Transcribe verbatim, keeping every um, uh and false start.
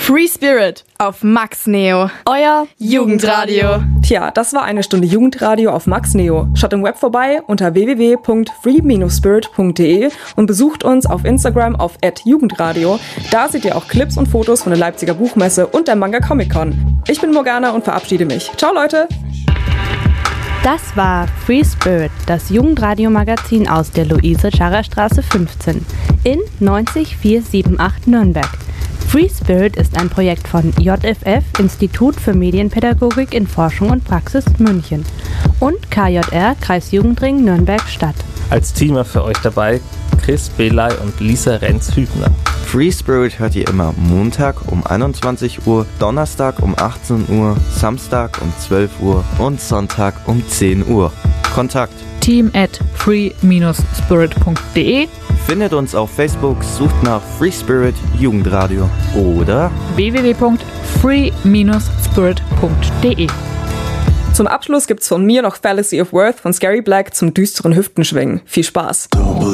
Free Spirit auf Max Neo. Euer Jugendradio. Tja, das war eine Stunde Jugendradio auf Max Neo. Schaut im Web vorbei unter w w w punkt free spirit punkt d e und besucht uns auf Instagram auf at jugendradio. Da seht ihr auch Clips und Fotos von der Leipziger Buchmesse und der Manga Comic Con. Ich bin Morgana und verabschiede mich. Ciao Leute! Das war Free Spirit, das Jugendradio-Magazin aus der Luise-Scharrer-Straße fünfzehn in neunzig vierhundertachtzig Nürnberg. Free Spirit ist ein Projekt von J F F, Institut für Medienpädagogik in Forschung und Praxis München, und K J R, Kreisjugendring Nürnberg-Stadt. Als Teamer für euch dabei Chris Belay und Lisa Renz-Hübner. Free Spirit hört ihr immer Montag um einundzwanzig Uhr, Donnerstag um achtzehn Uhr, Samstag um zwölf Uhr und Sonntag um zehn Uhr. Kontakt team at free spirit punkt d e. Findet uns auf Facebook, sucht nach Free Spirit Jugendradio oder w w w punkt free spirit punkt d e. Zum Abschluss gibt's von mir noch Fallacy of Worth von Scary Black zum düsteren Hüftenschwingen. Viel Spaß!